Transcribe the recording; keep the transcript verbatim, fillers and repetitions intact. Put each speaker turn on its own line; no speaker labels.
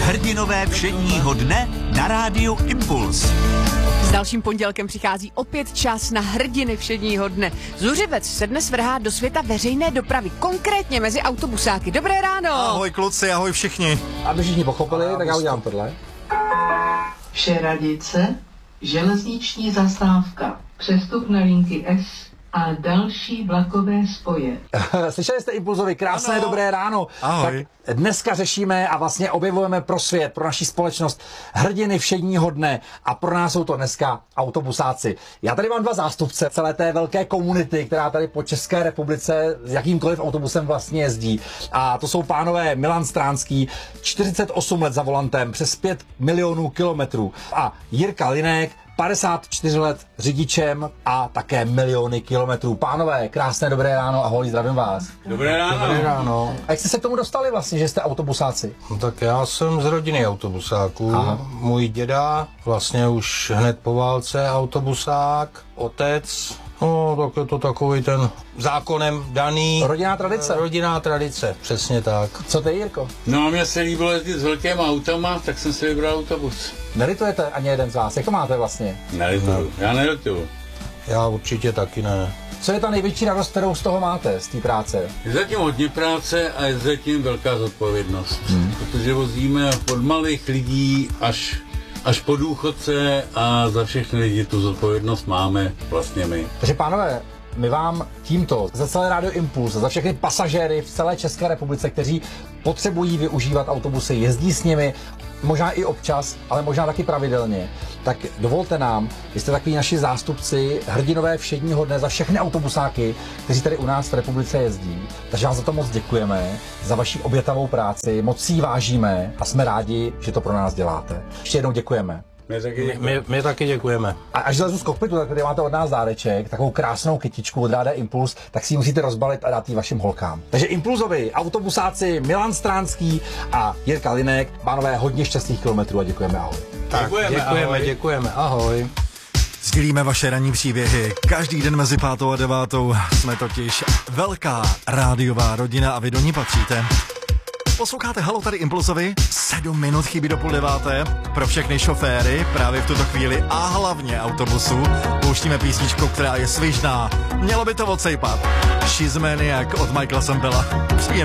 Hrdinové všedního dne na rádiu Impuls.
S dalším pondělkem přichází opět čas na hrdiny všedního dne. Zuřivec se dnes vrhá do světa veřejné dopravy, konkrétně mezi autobusáky. Dobré ráno!
Ahoj kluci, ahoj všichni.
Aby všichni pochopili, tak já udělám tohle.
Všeradice, železniční zastávka, přestup na linky S a další vlakové spoje.
Slyšeli jste Impulzovi, krásné
ano.
Dobré ráno.
Ahoj.
Tak dneska řešíme a vlastně objevujeme pro svět, pro naši společnost hrdiny všedního dne a pro nás jsou to dneska autobusáci. Já tady mám dva zástupce celé té velké komunity, která tady po České republice s jakýmkoliv autobusem vlastně jezdí. A to jsou pánové Milan Stránský, čtyřicet osm let za volantem, přes pět milionů kilometrů, a Jirka Linek, padesát čtyři let řidičem a také miliony kilometrů. Pánové, krásné dobré ráno, ahoj, zdravím vás.
Dobré ráno.
Dobré ráno. A jak jste se k tomu dostali vlastně, že jste autobusáci?
No, tak já jsem z rodiny autobusáků. Aha. Můj děda vlastně už hned po válce autobusák, otec, no tak je to takový ten zákonem daný.
Rodinná tradice.
Rodinná tradice, přesně tak.
Co ty, Jirko?
No, mně se líbilo jezdit s velkýma autama, tak jsem si vybral autobus.
Nelitujete ani jeden z vás? Jak to máte vlastně?
Nelituju, já nelituju.
Já určitě taky ne.
Co je ta největší radost, kterou z toho máte, z té práce?
Je zatím hodně práce a je zatím velká zodpovědnost. Hmm. Protože vozíme od malých lidí až, až po důchodce a za všechny lidi tu zodpovědnost máme vlastně my.
Takže pánové, my vám tímto za celé rádio Impuls a za všechny pasažéry v celé České republice, kteří potřebují využívat autobusy, jezdí s nimi, možná i občas, ale možná taky pravidelně, tak dovolte nám, vy jste takový naši zástupci, hrdinové všedního dne za všechny autobusáky, kteří tady u nás v republice jezdí. Takže vám za to moc děkujeme, za vaši obětavou práci, moc si ji vážíme a jsme rádi, že to pro nás děláte. Ještě jednou děkujeme.
My taky,
My, my taky děkujeme.
A až zlezu z kokpitu, tak tady máte od nás dáreček, takovou krásnou kytičku od Rádia Impuls, tak si ji musíte rozbalit a dát ji vašim holkám. Takže Impulzovi, autobusáci Milan Stránský a Jirka Linek, pánové, hodně šťastných kilometrů a děkujeme, ahoj.
Tak,
Děkujeme,
děkujeme,
ahoj.
děkujeme, ahoj.
Sdílíme vaše ranní příběhy. Každý den mezi pátou a devátou jsme totiž velká rádiová rodina a vy do ní patříte. Posloucháte Halo tady Impulzovi, sedm minut chybí do půl deváté. Pro všechny šoféry právě v tuto chvíli a hlavně autobusu pouštíme písničku, která je svižná. Mělo by to odsejpat. She's Maniac od Michaela Sambella. Příjemný